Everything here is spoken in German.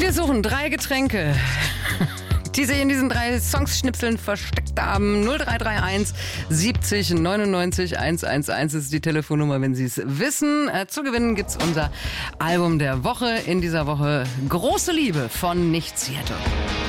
Wir suchen 3 Getränke, die sich in diesen 3 Songschnipseln versteckt haben. 0331 70 99 111 ist die Telefonnummer, wenn Sie es wissen. Zu gewinnen gibt's unser Album der Woche. In dieser Woche Große Liebe von Nicht Seattle.